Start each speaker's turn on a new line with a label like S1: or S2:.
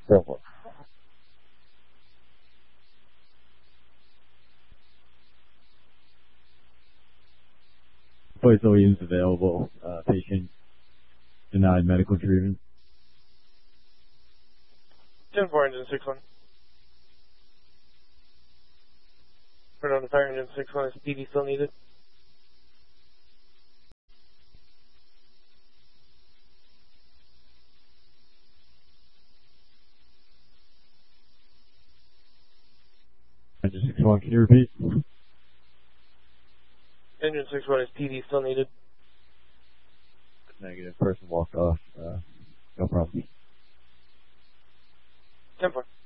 S1: Go for it.
S2: Voice Williams available. Patient denied medical treatment.
S3: 10-4, engine 6-1. Turn on the fire engine 6-1. Is PD still needed?
S2: Engine 6-1, can you repeat?
S3: Engine 6-1, is PD still needed?
S2: Negative. Person walked off. No problem.
S3: 10-4.